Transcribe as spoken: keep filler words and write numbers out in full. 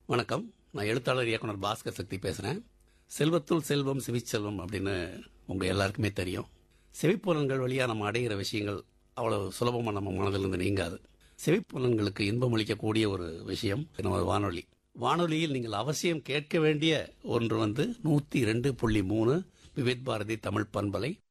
வணக்கம். நான் எழுத்தாளர் இயக்குனர் பாஸ்கர் சக்தி பேசுறேன். செல்வத்துள் செல்வம் செவிச்செல்வம் அப்படின்னு உங்க எல்லாருக்குமே தெரியும். செவிப்புலன்கள் வழியா நம்ம அடைகிற விஷயங்கள் அவ்வளவு சுலபமா நம்ம மனதிலிருந்து நீங்காது. செவிப்புலன்களுக்கு இன்பம் அளிக்கக்கூடிய ஒரு விஷயம் நம்ம வானொலி. வானொலியில் நீங்கள் அவசியம் கேட்க வேண்டிய ஒன்று வந்து நூத்தி ரெண்டு புள்ளி மூணு விவித் பாரதி தமிழ் பண்பலை